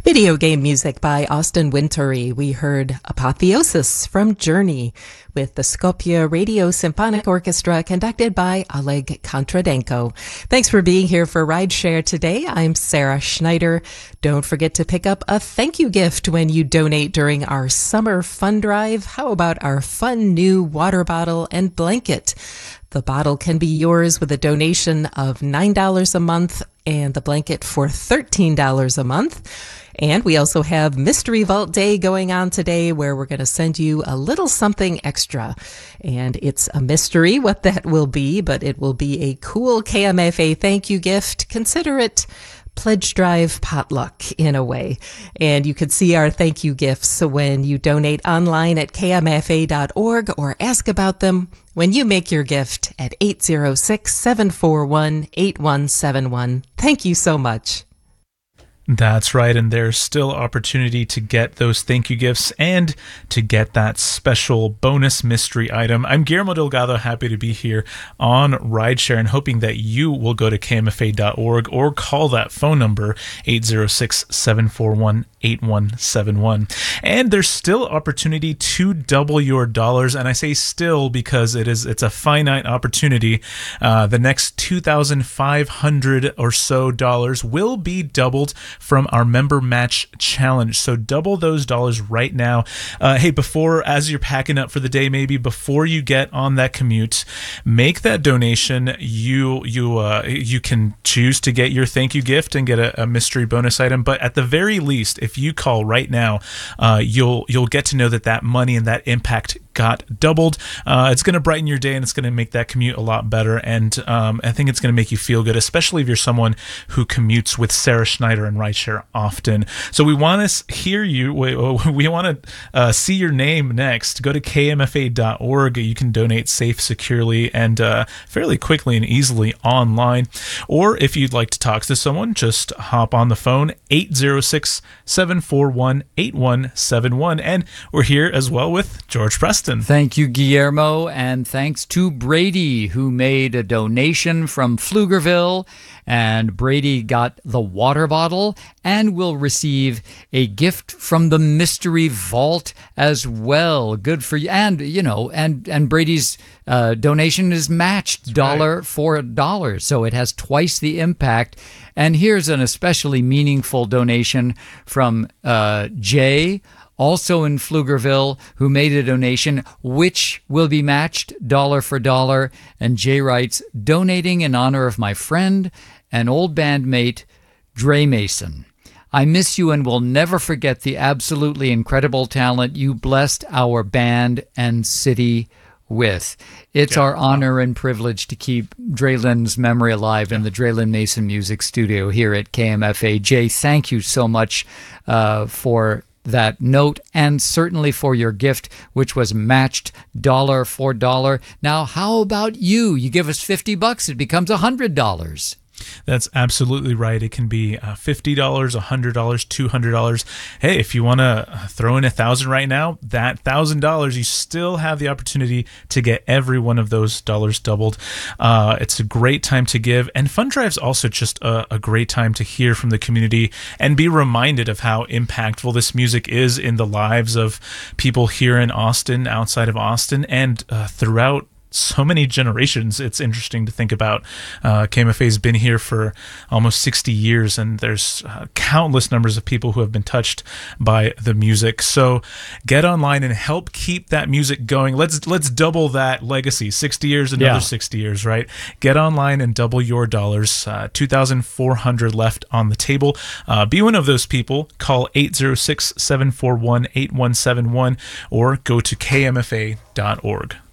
Video game music by Austin Wintory. We heard Apotheosis from Journey with the Skopje Radio Symphonic Orchestra conducted by Oleg Kontradenko. Thanks for being here for Rideshare today. I'm Sarah Schneider. Don't forget to pick up a thank you gift when you donate during our summer fun drive. How about our fun new water bottle and blanket? The bottle can be yours with a donation of $9 a month and the blanket for $13 a month. And we also have Mystery Vault Day going on today where we're going to send you a little something extra. And it's a mystery what that will be, but it will be a cool KMFA thank you gift. Consider it pledge drive potluck in a way. And you can see our thank you gifts when you donate online at kmfa.org or ask about them when you make your gift at 806-741-8171. Thank you so much. That's right, and there's still opportunity to get those thank you gifts and to get that special bonus mystery item. I'm Guillermo Delgado, happy to be here on Rideshare and hoping that you will go to kmfa.org or call that phone number, 806-741-8171. And there's still opportunity to double your dollars, and I say still because it's a finite opportunity. The next 2,500 or so dollars will be doubled from our member match challenge. So double those dollars right now. Hey, as you're packing up for the day, maybe before you get on that commute, make that donation. You can choose to get your thank you gift and get a mystery bonus item. But at the very least, if you call right now, you'll get to know that money and that impact got doubled. It's going to brighten your day and it's going to make that commute a lot better. And I think it's going to make you feel good, especially if you're someone who commutes with Sarah Schneider and Rideshare often. So we want to hear you. We want to see your name next. Go to kmfa.org. You can donate safe, securely, and fairly quickly and easily online. Or if you'd like to talk to someone, just hop on the phone, 806-741-8171. And we're here as well with George Preston. Thank you, Guillermo, and thanks to Brady, who made a donation from Pflugerville, and Brady got the water bottle and will receive a gift from the Mystery Vault as well. Good for you. And, and Brady's donation is matched dollar for dollar, so it has twice the impact. And here's an especially meaningful donation from Jay, also in Pflugerville, who made a donation, which will be matched dollar for dollar. And Jay writes, donating in honor of my friend and old bandmate, Dre Mason. I miss you and will never forget the absolutely incredible talent you blessed our band and city with. It's our honor and privilege to keep Draylin's memory alive in the Draylin Mason Music Studio here at KMFA. Jay, thank you so much for that note, and certainly for your gift, which was matched dollar for dollar. Now, how about you? You give us $50, it becomes $100. That's absolutely right. It can be $50, $100, $200. Hey, if you want to throw in $1,000 right now, that $1,000, you still have the opportunity to get every one of those dollars doubled. It's a great time to give, and Fund Drive's also just a great time to hear from the community and be reminded of how impactful this music is in the lives of people here in Austin, outside of Austin, and throughout so many generations. It's interesting to think about. KMFA's been here for almost 60 years, and there's countless numbers of people who have been touched by the music. So get online and help keep that music going. Let's double that legacy. 60 years, another 60 years, right? Get online and double your dollars. 2,400 left on the table. Be one of those people. Call 806-741-8171 or go to kmfa.org.